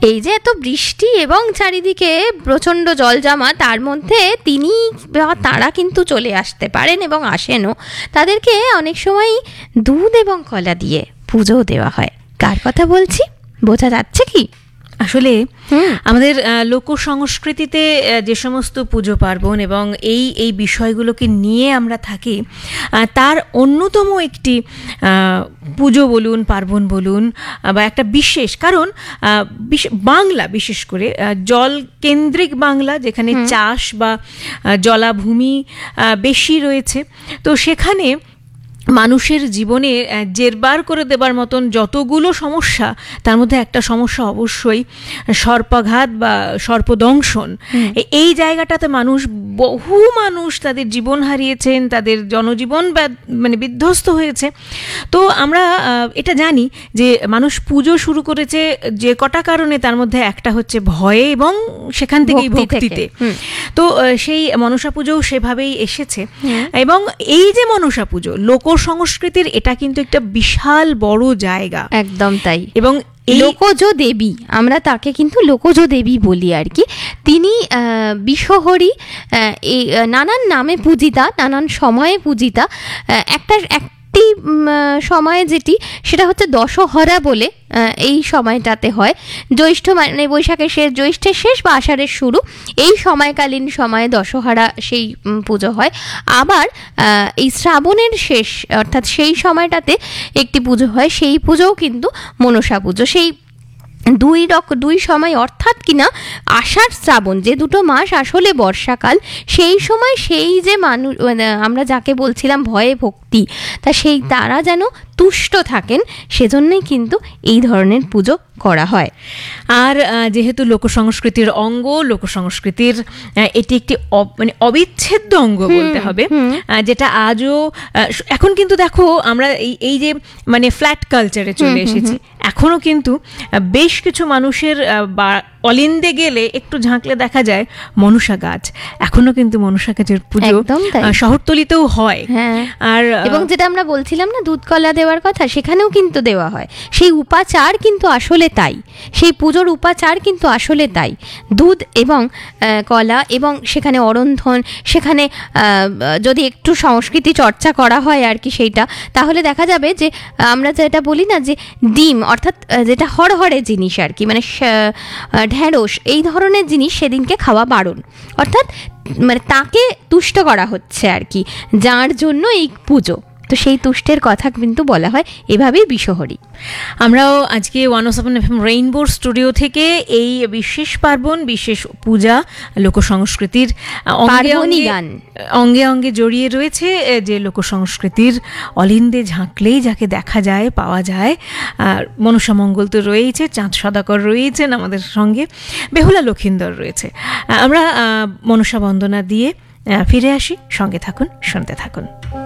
এই যে এত বৃষ্টি এবং চারিদিকে প্রচণ্ড জল জমা, তার মধ্যে তিনি বা তারা কিন্তু চলে আসতে পারেন এবং আসেনও। তাদেরকে অনেক সময় দুধ এবং কলা দিয়ে পুজো দেওয়া হয়। কার কথা বলছি বোঝা যাচ্ছে কি? আসলে আমাদের লোক সংস্কৃতিতে যে সমস্ত পুজো পার্বণ এবং এই বিষয়গুলোকে নিয়ে আমরা থাকি, তার অন্যতম একটি পুজো বলুন, পার্বণ বলুন, বা একটা বিশেষ কারণ বাংলা, বিশেষ করে জল কেন্দ্রিক বাংলা, যেখানে চাষ বা জলাভূমি বেশি রয়েছে, তো সেখানে মানুষের জীবনে জেরবার করে দেবার মতন যতগুলো সমস্যা, তার মধ্যে একটা সমস্যা অবশ্যই সর্পাঘাত বা সর্পদংশন। এই জায়গাটাতে বহু মানুষ তাদের জীবন হারিয়েছেন, তাদের জনজীবন মানে বিধ্বস্ত হয়েছে। তো আমরা এটা জানি যে মানুষ পুজো শুরু করেছে যে কটা কারণে, তার মধ্যে একটা হচ্ছে ভয়ে এবং সেখান থেকেই ভক্তিতে। তো সেই মনসা পুজো সেভাবেই এসেছে। এবং এই যে মনসা পুজো লোক সংস্কৃতির, এটা কিন্তু একটা বিশাল বড় জায়গা। একদম তাই। এবং লোকজ দেবী, আমরা তাকে কিন্তু লোকজ দেবী বলি আর কি। তিনি বিশ্বহরি, এই নানান নামে পূজিতা, নানান সময়ে পূজিতা। একটি সময়ে যেটি, সেটা হচ্ছে দশহরা বলে এই সময়টাতে হয়। জ্যৈষ্ঠ মানে বৈশাখের শেষ, জ্যৈষ্ঠের শেষ বা আষাঢ়ের শুরু, এই সময়কালীন সময়ে দশহরা সেই পুজো হয়। আবার এই শ্রাবণের শেষ, অর্থাৎ সেই সময়টাতে একটি পুজো হয়, সেই পুজোও কিন্তু মনসা পুজো। সেই দুই সময়, অর্থাৎ কিনা আষাঢ় শ্রাবণ, যে দুটো মাস আসলে বর্ষাকাল, সেই সময় সেই যে মানুষ, আমরা যাকে বলছিলাম ভয়ে ভক্তি, তারা যেন তুষ্ট থাকেন, সেজন্যই কিন্তু এই ধরনের পুজো করা হয়। আর যেহেতু লোকসংস্কৃতির অঙ্গ, লোকসংস্কৃতির এটি একটি মানে অবিচ্ছেদ্য অঙ্গ বলতে হবে, যেটা আজও এখন কিন্তু দেখো আমরা এই যে মানে ফ্ল্যাট কালচারে চলে এসেছি, এখনো কিন্তু বেশ কিছু মানুষের অলিন্দে গেলে একটু ঝাঁকলে দেখা যায় মনসা গাছ। এখনো কিন্তু মনসা গাছের পুজো শহরতলিতেও হয়। আর এবং যেটা আমরা বলছিলাম না দুধ কলা দেওয়ার কথা, সেখানেও কিন্তু দেওয়া হয়। সেই উপাচার কিন্তু আসলে তাই, সেই পুজোর উপাচার কিন্তু আসলে তাই, দুধ এবং কলা, এবং সেখানে অরন্ধন, সেখানে যদি একটু সংস্কৃতি চর্চা করা হয় আর কি সেইটা, তাহলে দেখা যাবে যে আমরা যেটা বলি না যে ডিম, অর্থাৎ যেটা হরহরে জিনিস আর কি, মানে ঢেঁড়স, এই ধরনের জিনিস সেদিনকে খাওয়া বারণ। অর্থাৎ মানে তাকে তুষ্ট করা হচ্ছে আর কি, যার জন্য এই পুজো। তো সেই তুষ্টের কথা কিন্তু বলা হয় এভাবেই বিশ্বহরি। আমরাও আজকে 107 FM রেইনবোর স্টুডিও থেকে এই বিশেষ পার্বণ, বিশেষ পূজা, লোকসংস্কৃতির অঙ্গে অঙ্গে জড়িয়ে রয়েছে, যে লোকসংস্কৃতির অলিন্দে ঝাঁকলেই যাকে দেখা যায়, পাওয়া যায়। মনসা মঙ্গল তো রয়েছে, চাঁদ সদাকর রয়েছেন আমাদের সঙ্গে, বেহুলা লক্ষিন্দর রয়েছে। আমরা মনসা বন্দনা দিয়ে ফিরে আসি, সঙ্গে থাকুন, শুনতে থাকুন।